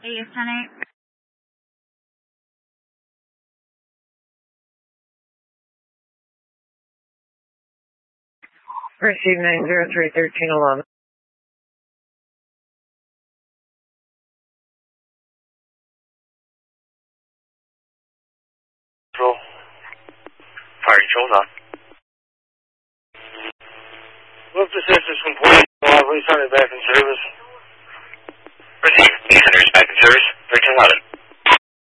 AS-10-8. Receive 903-1311. Control. Fire control's on. Look to Sisters complaint. Please turn it back in service. Receive. Center is back in service. 1311.